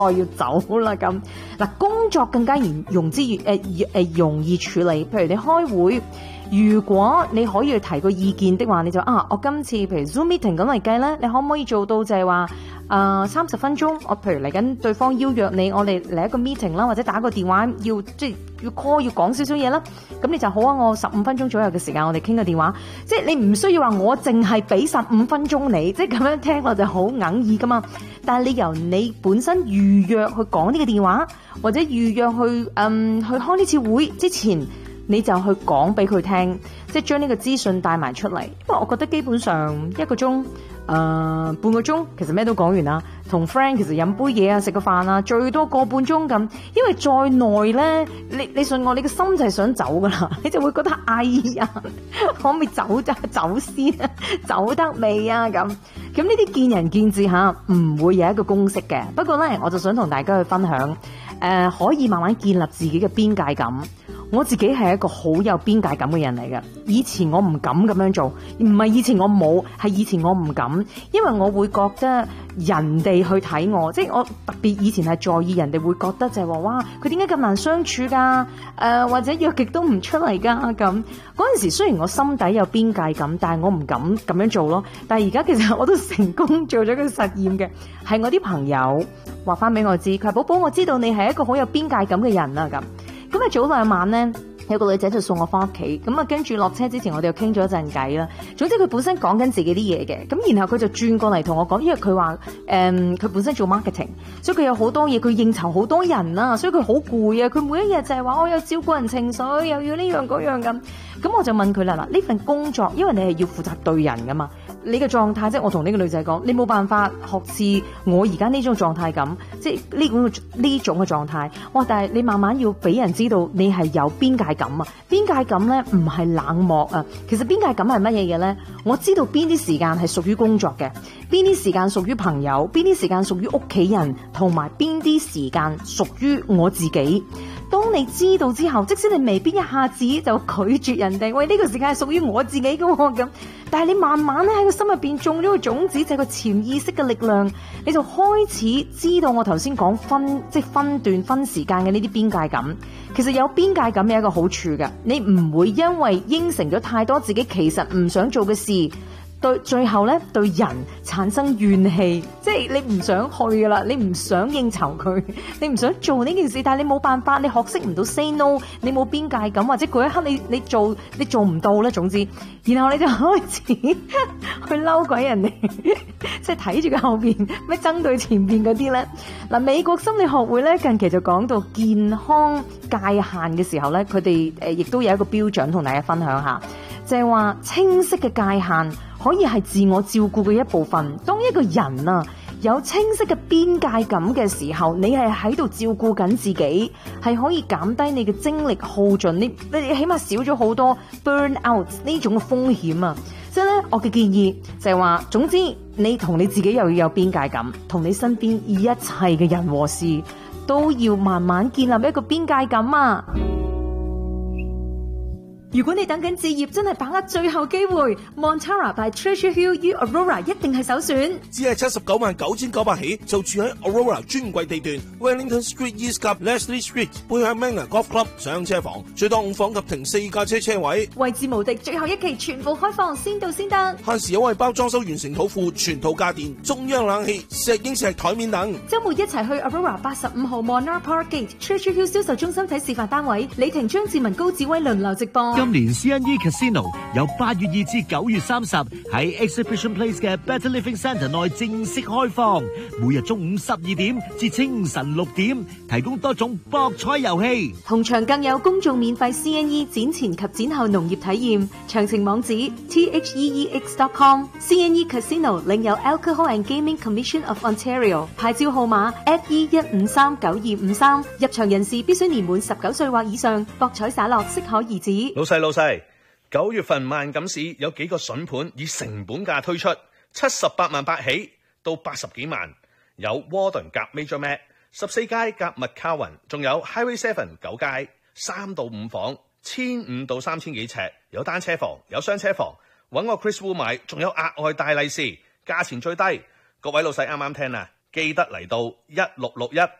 我要走啦咁。嗱，工作更加容易處理。譬如你開會，如果你可以去提個意見的話，你就我今次譬如 Zoom meeting 咁嚟計咧，你可唔可以做到就係話30分鐘？我譬如嚟緊對方邀約你，我哋嚟一個 meeting 啦，或者打個電話要 call 要講少少嘢啦。咁你就好啊，我15分鐘左右嘅時間，我哋傾個電話。即係你唔需要話我淨係俾15分鐘你，即係咁樣聽落就好硬耳噶嘛。但係你由你本身預約去講呢個電話，或者預約去開呢次會之前，你就去講俾佢聽，即係將呢個資訊帶埋出嚟。因為我覺得基本上1個鐘半個鐘其實咩都講完啦。同 friend 其實飲杯嘢啊，食個飯啊，最多個半鐘咁。因為再耐咧，你信我，你個心就係想走噶啦，你就會覺得哎呀，可唔可以走先啊？走得未啊？咁呢啲見仁見智嚇，唔會有一個公式嘅。不過咧，我就想同大家去分享，可以慢慢建立自己嘅邊界感。我自己係一個好有邊界感嘅人嚟嘅。以前我唔敢咁樣做，唔係以前我冇，係以前我唔敢，因為我會覺得人哋去睇我，即係我特別以前係在意人哋會覺得就係話，哇，佢點解咁難相處㗎？或者約極都唔出嚟㗎咁。嗰陣時雖然我心底有邊界感，但係我唔敢咁樣做咯。但係而家其實我都成功做咗個實驗嘅，係我啲朋友話翻俾我知，佢話寶寶，我知道你係一個好有邊界感嘅人啊咁。咁啊早2晚咧，有個女仔就送我翻屋企，咁啊跟住落車之前我哋又傾咗一陣偈啦。總之佢本身講緊自己啲嘢嘅，咁然後佢就轉過嚟同我講，因為佢話佢本身做 marketing， 所以佢有好多嘢，佢應酬好多人啊，所以佢好攰啊，佢每一日就係話我有照顧人情緒，又要呢樣嗰樣咁。咁我就問佢啦，嗱，呢份工作因為你係要負責對人噶嘛，你嘅狀態即係我同呢個女仔講，你冇辦法學似我而家呢種狀態咁，即係呢種嘅狀態。哇！但係你慢慢要俾人知道你係有邊界感啊！邊界感咧唔係冷漠啊，其實邊界感係乜嘢嘢咧？我知道邊啲時間係屬於工作嘅，邊啲時間屬於朋友，邊啲時間屬於屋企人，同埋邊啲時間屬於我自己。當你知道之後，即使你未必一下子就拒絕人哋，喂，呢個時間係屬於我自己嘅喎咁，但係你慢慢咧喺個心入邊種咗個種子，就係個潛意識嘅力量，你就開始知道我頭先講分段分時間嘅呢啲邊界感。其實有邊界感有一個好處嘅，你唔會因為應承咗太多自己其實唔想做嘅事，最後咧對人產生怨氣，即係你唔想去噶啦，你唔想應酬佢，你唔想做呢件事，但係你冇辦法，你學識唔到 say no， 你冇邊界感，或者嗰一刻你做唔到咧，總之，然後你就開始去嬲鬼人哋，即係睇住佢後邊咩爭對前邊嗰啲咧。嗱，美國心理學會咧近期就講到健康界限嘅時候咧，佢哋亦都有一個標準同大家分享下，就係話清晰嘅界限可以係自我照顧嘅一部分。當一個人啊有清晰嘅邊界感嘅時候，你係喺度照顧緊自己，係可以減低你嘅精力耗盡，你起碼少咗好多 burn out 呢種嘅風險啊！所以咧，我嘅建議就係話，總之你同你自己又要有邊界感，同你身邊一切嘅人和事都要慢慢建立一個邊界感啊！如果你等緊置業，真係把握最後機會 ，Montara by Treasure Hill U Aurora 一定係首選。 只係799900起，就住喺 Aurora 專櫃地段 ，Wellington Street East 及 Leslie Street 背向 Manor Golf Club 上車房，最多5房及停4架車位。 位置無敵，最後一期全部開放，先到先得。 限時優惠包裝修完成土庫，全套家電、中央冷氣、石英石台面等。 周末一齊去 Aurora 85號 Monarch Park Gate Treasure Hill 銷售中心睇示範單位，李婷、張志文、高志威輪流直播。 今年 CNE Casino 由8月2至9月30喺 Exhibition Place 嘅 Better Living Centre 內正式開放，每日中午12點至清晨6點，提供多種博彩遊戲， 同場更有公眾免費 CNE 展前及展後農業體驗。詳情網址 theex.com。 CNE Casino 領有 Alcohol and Gaming Commission of Ontario 牌照號碼 FE1539253，入場人士必須年滿19歲或以上，博彩灑落適可而止。 老細，9月份萬錦市有幾個筍盤以成本價推出，78萬8起到80幾萬，有 Warden 夾 Major Mac 14街夾 McCowan， 仲有 Highway 7 9街3到5房1500到3000幾尺，有單車房有雙車房，揾我 Chris Wu 買，仲有額外大利是，價錢最低。各位老細啱啱聽啊， 記得嚟到1661